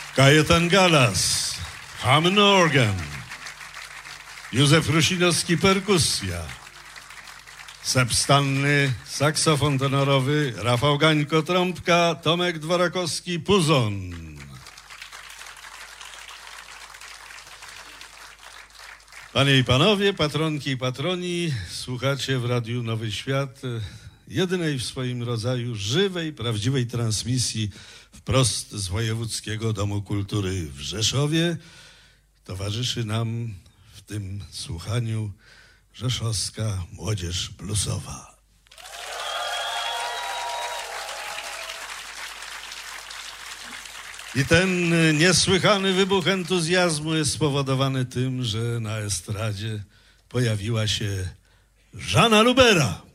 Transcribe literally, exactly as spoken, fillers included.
Kajetan Galas, Hammond organ, Józef Rusinowski perkusja, Seb Stanny saksofon tenorowy, Rafał Gańko trąbka, Tomek Dworakowski puzon. Panie i panowie, patronki i patroni, słuchacie w Radiu Nowy Świat jedynej w swoim rodzaju żywej, prawdziwej transmisji wprost z Wojewódzkiego Domu Kultury w Rzeszowie. Towarzyszy nam w tym słuchaniu rzeszowska młodzież bluesowa. I ten niesłychany wybuch entuzjazmu jest spowodowany tym, że na estradzie pojawiła się Żana Lubera.